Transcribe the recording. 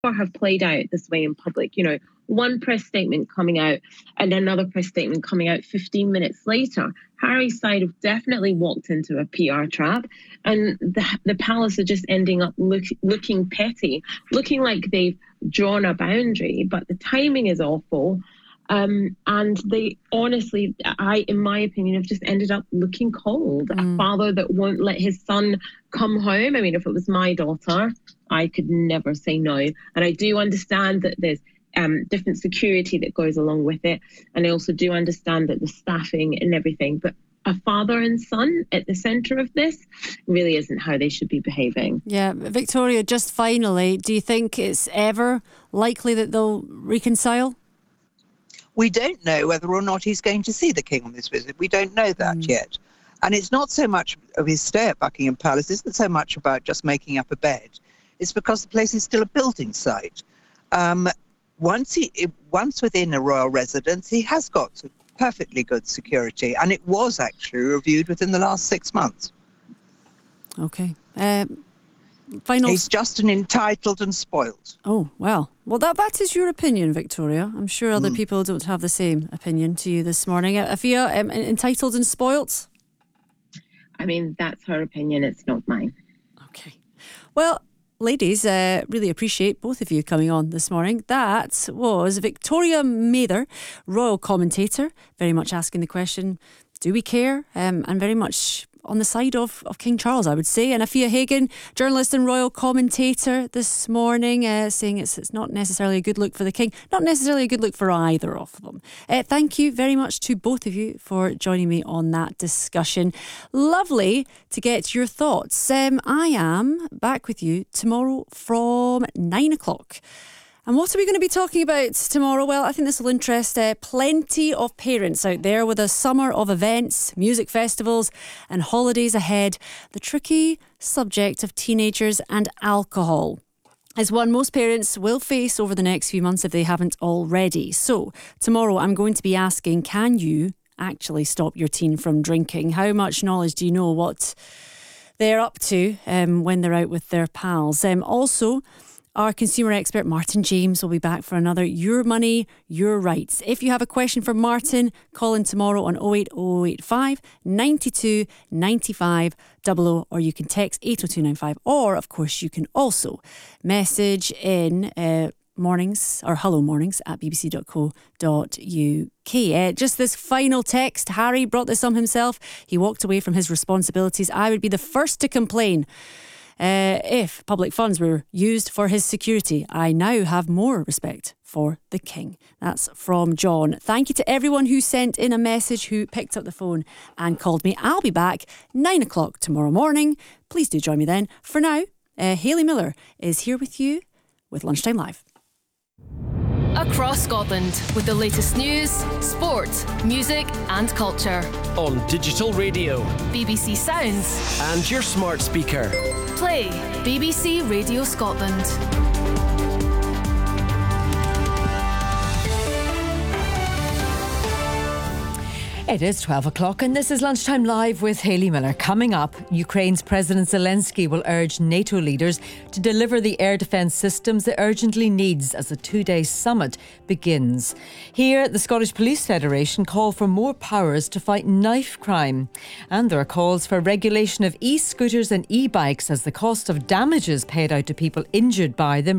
have played out this way in public. You know, one press statement coming out and another press statement coming out 15 minutes later. Harry's side have definitely walked into a PR trap, and the palace are just ending up looking petty, looking like they've drawn a boundary, but the timing is awful. And they honestly, in my opinion, have just ended up looking cold. A father that won't let his son come home. I mean, if it was my daughter, I could never say no. And I do understand that there's different security that goes along with it. And I also do understand that the staffing and everything. But a father and son at the centre of this really isn't how they should be behaving. Yeah, Victoria, just finally, do you think it's ever likely that they'll reconcile? We don't know whether or not he's going to see the King on this visit. We don't know that yet. And it's not so much of his stay at Buckingham Palace. It isn't so much about just making up a bed. It's because the place is still a building site. Once within a royal residence, he has got perfectly good security. And it was actually reviewed within the last 6 months. Okay. He's just an entitled and spoiled. Oh, well, that is your opinion, Victoria. I'm sure other people don't have the same opinion to you this morning. Afia, entitled and spoilt? I mean, that's her opinion. It's not mine. Okay. Well, ladies, really appreciate both of you coming on this morning. That was Victoria Mather, royal commentator, very much asking the question, do we care? And very much on the side of King Charles, I would say. And Afia Hagan, journalist and royal commentator this morning, saying it's not necessarily a good look for the King, not necessarily a good look for either of them. Thank you very much to both of you for joining me on that discussion. Lovely to get your thoughts. I am back with you tomorrow from 9 o'clock. And what are we going to be talking about tomorrow? Well, I think this will interest plenty of parents out there with a summer of events, music festivals and holidays ahead. The tricky subject of teenagers and alcohol is one most parents will face over the next few months if they haven't already. So tomorrow I'm going to be asking, can you actually stop your teen from drinking? How much knowledge do you know what they're up to when they're out with their pals? Also, our consumer expert Martin James will be back for another Your Money, Your Rights. If you have a question for Martin, call in tomorrow on 08085 92 95 00, or you can text 80295, or of course you can also message in mornings or hello mornings at bbc.co.uk. Just this final text, Harry brought this on himself. He walked away from his responsibilities. I would be the first to complain if public funds were used for his security. I now have more respect for the King. That's from John. Thank you to everyone who sent in a message, who picked up the phone and called me. I'll be back 9 o'clock tomorrow morning. Please do join me then. For now, Hayley Miller is here with you with Lunchtime Live. Across Scotland with the latest news, sport, music and culture. On digital radio, BBC Sounds and your smart speaker. Play BBC Radio Scotland. It is 12 o'clock and this is Lunchtime Live with Hayley Miller. Coming up, Ukraine's President Zelensky will urge NATO leaders to deliver the air defence systems it urgently needs as the two-day summit begins. Here, the Scottish Police Federation call for more powers to fight knife crime. And there are calls for regulation of e-scooters and e-bikes as the cost of damages paid out to people injured by them